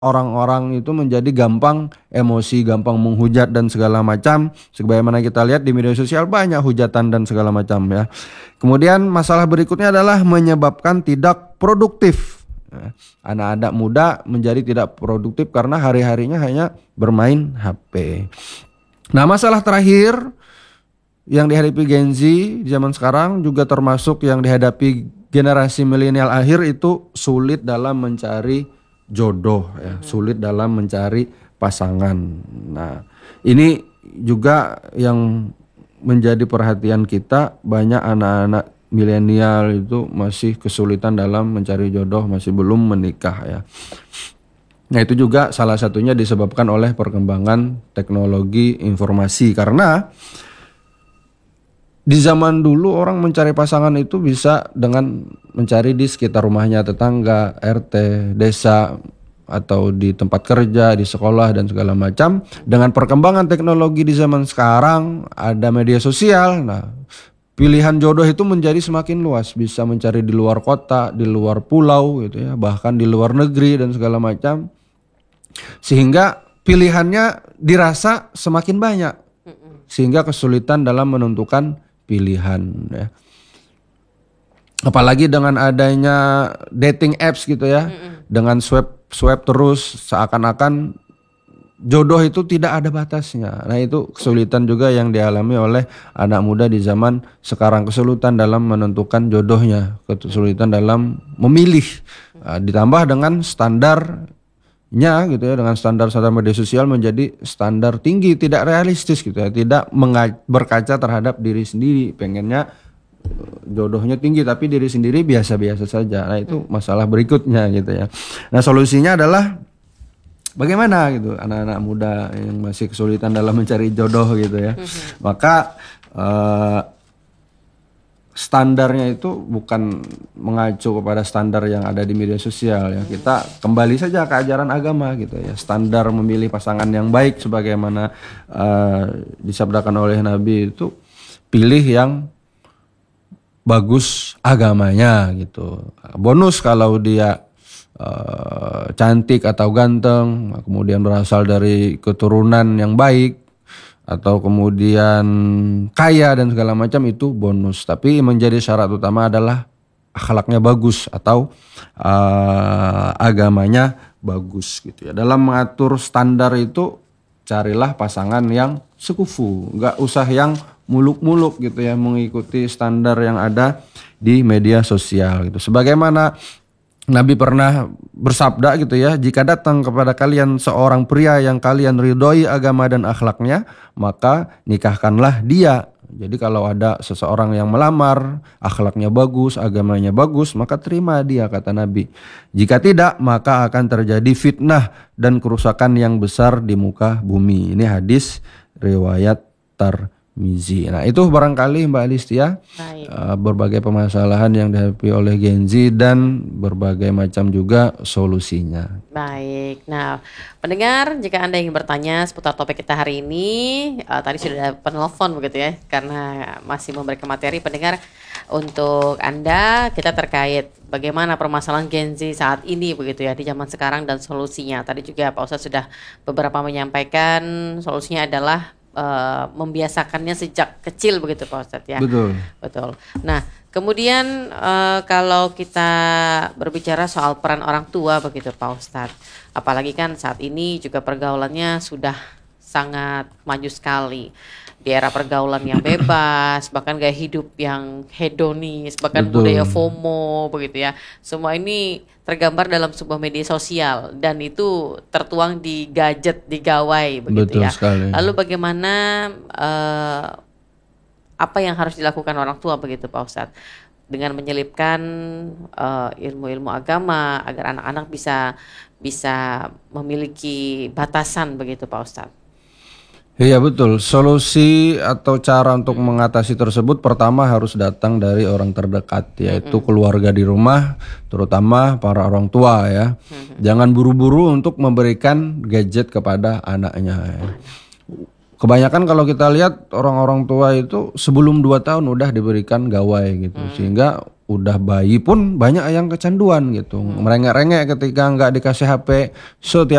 orang-orang itu menjadi gampang emosi, gampang menghujat dan segala macam. Sebagaimana kita lihat di media sosial banyak hujatan dan segala macam ya. Kemudian masalah berikutnya adalah menyebabkan tidak produktif. Ya, anak-anak muda menjadi tidak produktif karena hari-harinya hanya bermain HP. Nah, masalah terakhir yang dihadapi Gen Z di zaman sekarang juga termasuk yang dihadapi generasi milenial akhir itu sulit dalam mencari jodoh ya, sulit dalam mencari pasangan. Nah, ini juga yang menjadi perhatian kita, banyak anak-anak milenial itu masih kesulitan dalam mencari jodoh, masih belum menikah ya. Nah, itu juga salah satunya disebabkan oleh perkembangan teknologi informasi, karena di zaman dulu orang mencari pasangan itu bisa dengan mencari di sekitar rumahnya tetangga, RT, desa, atau di tempat kerja, di sekolah dan segala macam. Dengan perkembangan teknologi di zaman sekarang, ada media sosial. Nah, pilihan jodoh itu menjadi semakin luas, bisa mencari di luar kota, di luar pulau gitu ya, bahkan di luar negeri dan segala macam. Sehingga pilihannya dirasa semakin banyak. Sehingga kesulitan dalam menentukan pilihan ya. Apalagi dengan adanya dating apps gitu ya. Dengan swipe terus, seakan-akan jodoh itu tidak ada batasnya. Nah, itu kesulitan juga yang dialami oleh anak muda di zaman sekarang, kesulitan dalam menentukan jodohnya, kesulitan dalam memilih. Ditambah dengan standarnya gitu ya, dengan standar media sosial menjadi standar tinggi, tidak realistis gitu ya, tidak berkaca terhadap diri sendiri. Pengennya jodohnya tinggi tapi diri sendiri biasa-biasa saja. Nah, itu masalah berikutnya gitu ya. Nah, solusinya adalah bagaimana gitu anak-anak muda yang masih kesulitan dalam mencari jodoh gitu ya. Maka standarnya itu bukan mengacu kepada standar yang ada di media sosial ya. Kita kembali saja ke ajaran agama gitu ya. Standar memilih pasangan yang baik sebagaimana disabdakan oleh Nabi itu, pilih yang bagus agamanya gitu. Bonus kalau dia cantik atau ganteng, kemudian berasal dari keturunan yang baik, atau kemudian kaya dan segala macam, itu bonus. Tapi menjadi syarat utama adalah akhlaknya bagus atau agamanya bagus gitu ya. Dalam mengatur standar itu carilah pasangan yang sekufu, nggak usah yang muluk-muluk gitu ya, mengikuti standar yang ada di media sosial gitu. Sebagaimana Nabi pernah bersabda gitu ya, jika datang kepada kalian seorang pria yang kalian ridhoi agama dan akhlaknya, maka nikahkanlah dia. Jadi kalau ada seseorang yang melamar, akhlaknya bagus, agamanya bagus, maka terima dia, kata Nabi. Jika tidak, maka akan terjadi fitnah dan kerusakan yang besar di muka bumi. Ini hadis riwayat Tirmizi. Nah, itu barangkali Mbak Listia berbagai permasalahan yang dihadapi oleh Gen Z dan berbagai macam juga solusinya. Baik, nah pendengar, jika Anda ingin bertanya seputar topik kita hari ini, tadi sudah ada penelpon begitu ya, karena masih memberikan materi pendengar untuk Anda, kita terkait bagaimana permasalahan Gen Z saat ini begitu ya, di zaman sekarang dan solusinya. Tadi juga Pak Ustadz sudah beberapa menyampaikan solusinya adalah membiasakannya sejak kecil begitu Pak Ustadz ya. Betul. Nah, kemudian kalau kita berbicara soal peran orang tua begitu Pak Ustadz, apalagi kan saat ini juga pergaulannya sudah sangat maju sekali. Di era pergaulan yang bebas, bahkan gaya hidup yang hedonis, bahkan budaya FOMO begitu ya. Semua ini tergambar dalam sebuah media sosial dan itu tertuang di gadget, di gawai begitu. Betul ya. Sekali. Lalu bagaimana apa yang harus dilakukan orang tua begitu Pak Ustadz, dengan menyelipkan ilmu-ilmu agama agar anak-anak bisa memiliki batasan begitu Pak Ustadz? Iya betul, solusi atau cara untuk mengatasi tersebut pertama harus datang dari orang terdekat, yaitu keluarga di rumah, terutama para orang tua ya. Jangan buru-buru untuk memberikan gadget kepada anaknya ya. Kebanyakan kalau kita lihat orang-orang tua itu sebelum 2 tahun udah diberikan gawai gitu, sehingga udah bayi pun banyak yang kecanduan gitu. Merengek-rengek ketika nggak dikasih HP. So